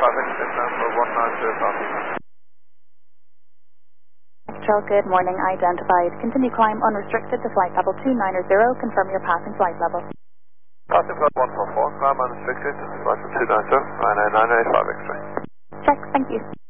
X-ray, number 190 South. Charles, good morning. Identified. Continue climb unrestricted to flight level 290. Confirm your passing flight level. Passing flight 144, climb unrestricted, flight 290, 995 X-ray. Check, thank you.